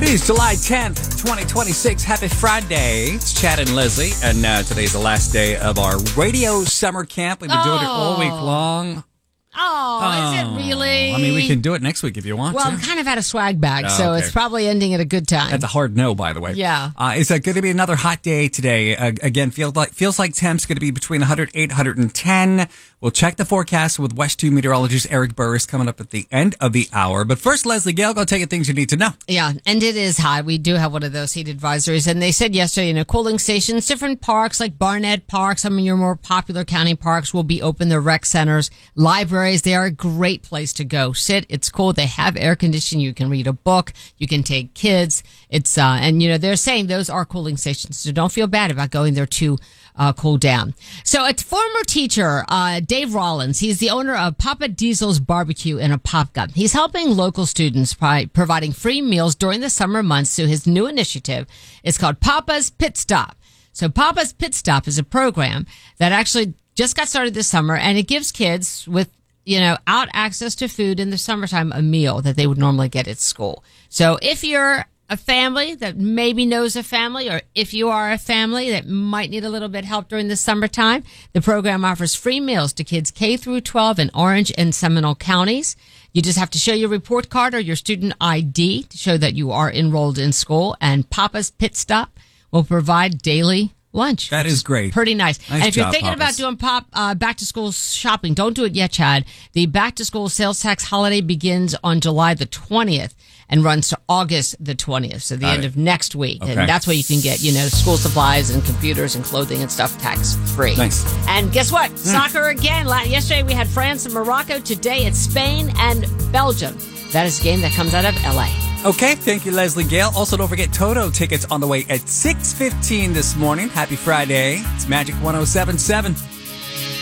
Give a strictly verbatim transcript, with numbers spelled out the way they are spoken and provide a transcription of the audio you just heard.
is July tenth, twenty twenty-six. Happy Friday. It's Chad and Leslie, and uh, today's the last day of our radio summer camp. We've been doing it all week long. Oh, Oh, is it really? I mean, we can do it next week if you want Well, to. I'm kind of out of swag bag, Oh, so okay. it's probably ending at a good time. That's a hard no, by the way. Yeah. Uh, it's uh, going to be another hot day today. Uh, again, feels like feels like temps going to be between one hundred eight, one hundred ten. We'll check the forecast with West two meteorologist Eric Burris coming up at the end of the hour. But first, Leslie Gale, go take you things you need to know. Yeah, and it is hot. We do have one of those heat advisories. And they said yesterday, you know, cooling stations, different parks like Barnett Park, some of your more popular county parks will be open. The rec centers, libraries, they are a great place to go. Sit, it's cool. They have air conditioning. You can read a book. You can take kids. It's, uh, and you know, they're saying those are cooling stations. So don't feel bad about going there too. Uh, cool down. So a former teacher, uh, Dave Rollins, he's the owner of Papa Diesel's Barbecue and a Pop Gun. He's helping local students by providing free meals during the summer months through his new initiative. It's called Papa's Pit Stop. So Papa's Pit Stop is a program that actually just got started this summer, and it gives kids with, you know, out access to food in the summertime, a meal that they would normally get at school. So if you're a family that maybe knows a family, or if you are a family that might need a little bit help during the summertime, the program offers free meals to kids K through twelve in Orange and Seminole counties. You just have to show your report card or your student I D to show that you are enrolled in school, and Papa's Pit Stop will provide daily lunch. That is great. Pretty nice. Nice and if job, you're thinking Papa's. about doing pop uh, back to school shopping, don't do it yet, Chad. The back to school sales tax holiday begins on July the twentieth and runs to August the twentieth, so the Got end it. of next week. Okay. And that's where you can get, you know, school supplies and computers and clothing and stuff tax free. Nice. And guess what? Soccer again. La- Yesterday we had France and Morocco. Today it's Spain and Belgium. That is a game that comes out of L A. Okay, thank you, Leslie Gale. Also, don't forget Toto tickets on the way at six fifteen this morning. Happy Friday. It's Magic one oh seven point seven.